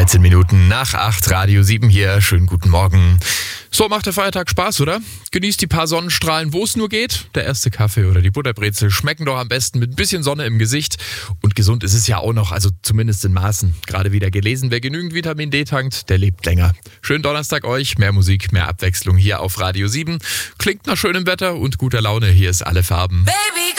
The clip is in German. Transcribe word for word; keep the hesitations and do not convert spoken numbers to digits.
dreizehn Minuten nach acht, Radio sieben hier. Schönen guten Morgen. So, macht der Feiertag Spaß, oder? Genießt die paar Sonnenstrahlen, wo es nur geht. Der erste Kaffee oder die Butterbrezel schmecken doch am besten mit ein bisschen Sonne im Gesicht. Und gesund ist es ja auch noch, also zumindest in Maßen. Gerade wieder gelesen, wer genügend Vitamin D tankt, der lebt länger. Schönen Donnerstag euch, mehr Musik, mehr Abwechslung hier auf Radio sieben. Klingt nach schönem Wetter und guter Laune, hier ist Alle Farben. Baby.